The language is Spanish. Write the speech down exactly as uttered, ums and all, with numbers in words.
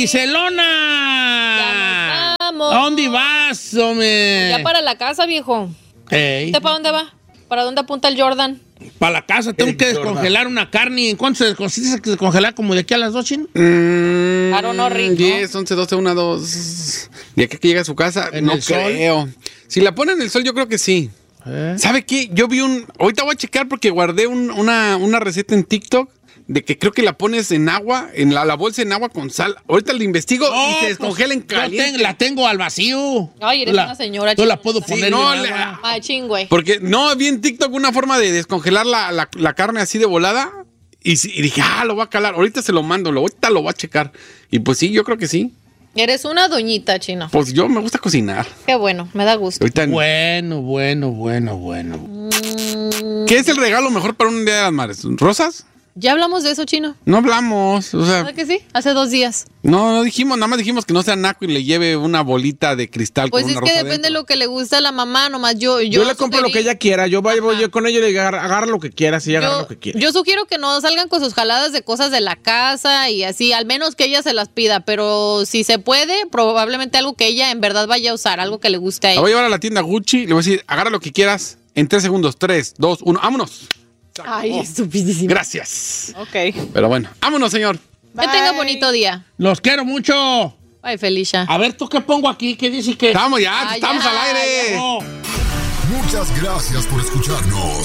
Giselona. Ya nos vamos. ¿A dónde vas, hombre? Ya para la casa, viejo. Ey. ¿Usted para dónde va? ¿Para dónde apunta el Jordan? Para la casa, tengo El que Jordan. descongelar una carne. ¿En cuánto se consiste que descongelar? ¿Como de aquí a las dos, Chin? Mm, I don't know, Rick, ¿no? diez, once, doce, una, dos. De aquí que llega a su casa, ¿En no el sol? creo. Si la pone en el sol, yo creo que sí. ¿Eh? ¿Sabe qué? Yo vi un... Ahorita voy a checar porque guardé un- una, una receta en TikTok de que creo que la pones en agua, en la, la bolsa en agua con sal. Ahorita la investigo y se descongela en pues, yo caliente. ten- la tengo al vacío. Ay, eres Yo la- una señora Yo la chingona. puedo Sí, poner no, en le- agua. Ay, ching, güey. Porque no, vi en TikTok una forma de descongelar la, la- la carne así de volada. Y, sí- y dije, ah, lo voy a calar. Ahorita se lo mando, lo, ahorita lo voy a checar. Y pues sí, yo creo que sí. Eres una doñita, Chino. Pues yo me gusta cocinar. Qué bueno, me da gusto. Ahorita, Bueno, bueno, bueno, bueno. ¿qué es el regalo mejor para un Día de las Madres? ¿Rosas? ¿Ya hablamos de eso, Chino? No hablamos, o sea, ¿Verdad que sí? Hace dos días. no, no dijimos, nada más dijimos que no sea naco y le lleve una bolita de cristal Pues con es una que rosa depende de dentro. lo que le gusta a la mamá, nomás yo... Yo, Yo, le compro lo sugerí- que ella quiera. Yo voy, voy Ajá. yo con ella y le agarra, agarra lo que quiera. Si ella agarra Yo, lo que quiera. yo sugiero que no salgan con sus jaladas de cosas de la casa y así, al menos que ella se las pida, pero si se puede, probablemente algo que ella en verdad vaya a usar, algo que le guste a La ella. voy a llevar a la tienda Gucci, le voy a decir, agarra lo que quieras en tres segundos. Tres, dos, uno, vámonos. Ay, estupidísimo. Gracias. Ok. Pero bueno, vámonos, señor. Que tenga bonito día. Los quiero mucho. Ay, Felicia. A ver, ¿tú qué pongo aquí? ¿Qué dice que...? Estamos ya, Ah, estamos ya, al aire. No. Muchas gracias por escucharnos.